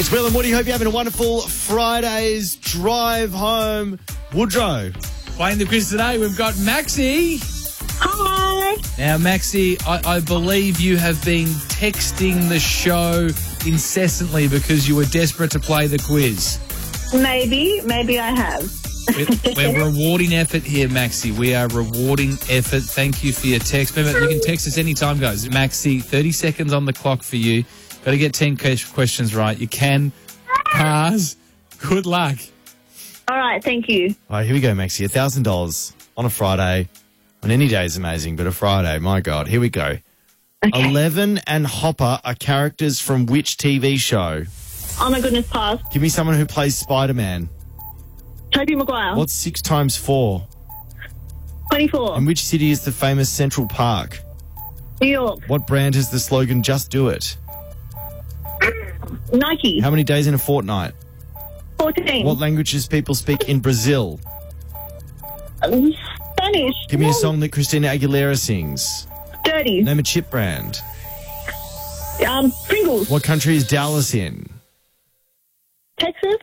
It's Will and Woody. Hope you're having a wonderful Friday's drive home. Woodrow. Playing the quiz today, we've got Maxie. Hi. Now, Maxie, I believe you have been texting the show incessantly because you were desperate to play the quiz. Maybe I have. We're rewarding effort here, Maxie. We are rewarding effort. Thank you for your text. Remember, you can text us anytime, guys. Maxie, 30 seconds on the clock for you. Got to get 10 questions right. You can pass. Good luck. All right, thank you. All right, here we go, Maxie. $1,000 on a Friday. On any day is amazing, but a Friday, my God. Here we go. Okay. Eleven and Hopper are characters from which TV show? Oh my goodness, pass. Give me someone who plays Spider-Man. Tobey Maguire. What's 6 times 4? 24. In which city is the famous Central Park? New York. What brand has the slogan Just Do It? Nike. How many days in a fortnight? 14. What languages people speak in Brazil? Spanish. Give me a song that Christina Aguilera sings. Dirty. Name a chip brand. Pringles. What country is Dallas in? Texas.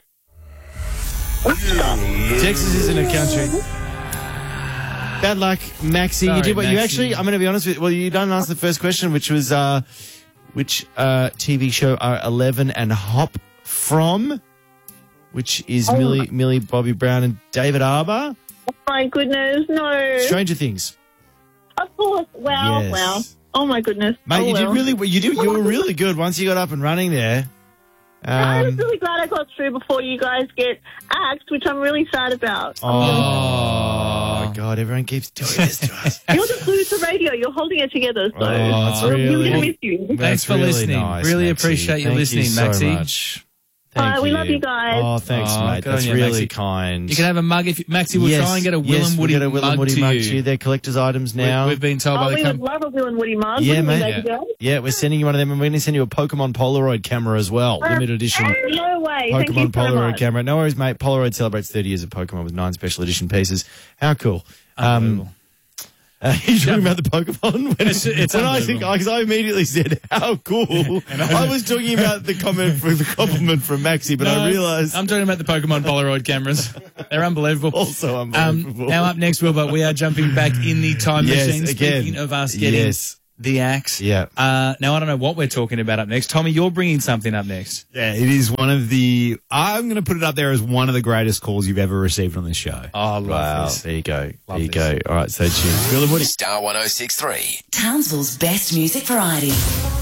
Texas isn't a country. Bad luck, Maxie. Sorry, you did what you Maxie. actually, I'm going to be honest with you. Well, you don't answer the first question, which was which TV show are 11 and Hop from? Which is Millie Bobby Brown and David Arbor. Oh my goodness, no. Stranger Things. Of course. Wow, Yes. wow. Oh my goodness. Mate, oh, you well. you were really good once you got up and running there. I was really glad I got through before you guys get axed, which I'm really sad about. Oh, God, everyone keeps doing this to us. You're the glue to radio. You're holding it together. So that's we're really going to really- miss you. Thanks That's for really listening. nice, Really Maxie. appreciate you Thank listening, so Maxie. much. Thank We love you guys. Oh, thanks, Oh, mate. good on That's you, really Maxie. kind. You can have a mug if Maxie will try and get a Will and Woody we'll get a Will and mug Woody to mug you. to you. They're collector's items now. We've been told by We the would company. love a Will and Woody mug. Yeah, wouldn't we, mate. baby girl? Yeah, we're sending you one of them, and we're going to send you a Pokemon Polaroid camera as well. Limited edition No way. Thank you Pokemon so Polaroid much. camera. No worries, mate. Polaroid celebrates 30 years of Pokemon with 9 special edition pieces. How cool. Unbelievable. You're talking about the Pokemon? It's unbelievable. Because I immediately said, how cool. I was talking about the compliment from Maxie, but I realised I'm talking about the Pokemon Polaroid cameras. They're unbelievable. also unbelievable. Now up next, Wilbur, we are jumping back in the time Yes, machine. again. Speaking of us getting the axe. Yeah. Now I don't know what we're talking about up next. Tommy, you're bringing something up next. Yeah, it is one of the, I'm going to put it up there as one of the greatest calls you've ever received on this show. Oh, I love Wow. this. There you go. Love there you this. go. All right, stay tuned. Will and Woody. Star 106.3. Townsville's best music variety.